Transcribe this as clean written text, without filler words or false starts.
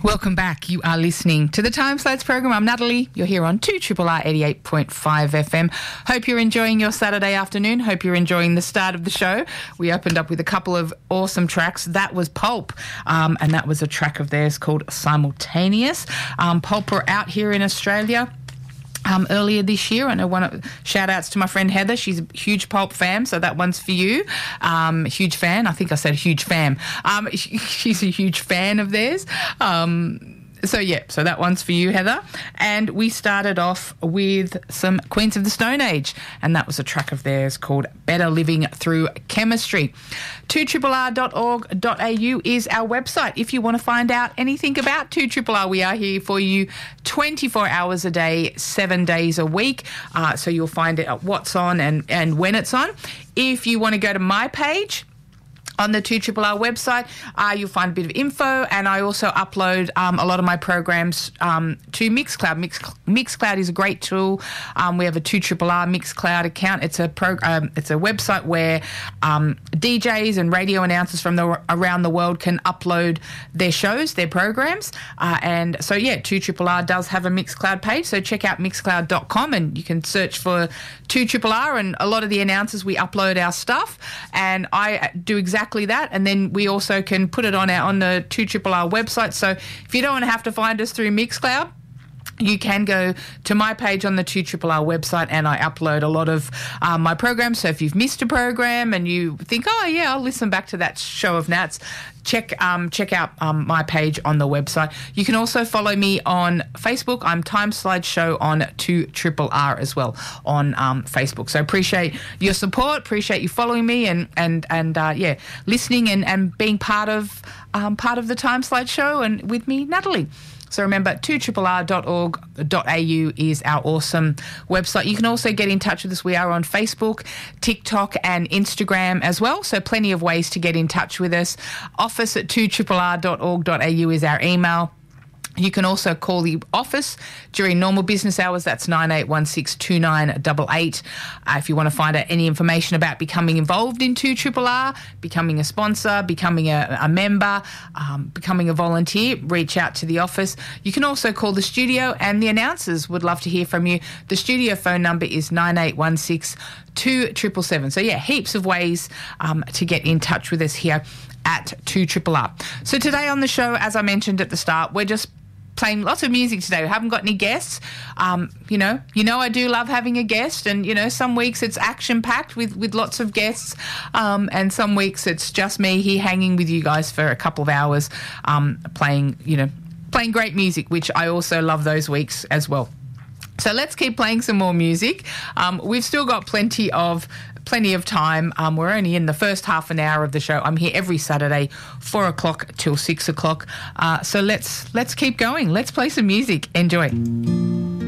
Welcome back. You are listening to the Time Slides program. I'm Natalie. You're here on 2RRR 88.5 FM. Hope you're enjoying your Saturday afternoon. Hope you're enjoying the start of the show. We opened up with a couple of awesome tracks. That was Pulp, and that was a track of theirs called Simultaneous. Pulp were out here in Australia earlier this year. I know shout outs to my friend Heather. She's a huge Pulp fan, so that one's for you. Huge fan. I think I said huge fam. She's a huge fan of theirs. So that one's for you, Heather. And we started off with some Queens of the Stone Age, and that was a track of theirs called Better Living Through Chemistry. 2RRR.org.au is our website. If you want to find out anything about 2RRR, we are here for you 24 hours a day, 7 days a week. So you'll find it at what's on and when it's on. If you want to go to my page on the 2RRR website, you'll find a bit of info, and I also upload a lot of my programs to Mixcloud. Mixcloud is a great tool. We have a 2RRR Mixcloud account. It's a website where DJs and radio announcers from around the world can upload their shows, their programs. 2RRR does have a Mixcloud page, so check out mixcloud.com and you can search for 2RRR, and a lot of the announcers, we upload our stuff, and I do exactly that, and then we also can put it on the 2RRR website. So if you don't want to have to find us through Mixcloud, you can go to my page on the 2RRR website, and I upload a lot of my programs. So if you've missed a program and you think, oh yeah, I'll listen back to that show of Nats, check out my page on the website. You can also follow me on Facebook. I'm Time Slide Show on 2RRR as well on Facebook. So appreciate your support, appreciate you following me and listening and being part of the Time Slide Show and with me, Natalie. So remember, 2RRR.org.au is our awesome website. You can also get in touch with us. We are on Facebook, TikTok and Instagram as well. So plenty of ways to get in touch with us. Office at 2RRR.org.au is our email. You can also call the office during normal business hours. That's 98162988. If you want to find out any information about becoming involved in 2RRR, becoming a sponsor, becoming a member, becoming a volunteer, reach out to the office. You can also call the studio, and the announcers would love to hear from you. The studio phone number is 98162777. So, heaps of ways to get in touch with us here at 2RRR. So today on the show, as I mentioned at the start, we're just playing lots of music today. We haven't got any guests. I do love having a guest, and some weeks it's action-packed with lots of guests, and some weeks it's just me here hanging with you guys for a couple of hours, playing great music, which I also love those weeks as well. So let's keep playing some more music. We've still got plenty of time. We're only in the first half an hour of the show. I'm here every Saturday, 4 o'clock till 6 o'clock. So let's keep going. Let's play some music. Enjoy.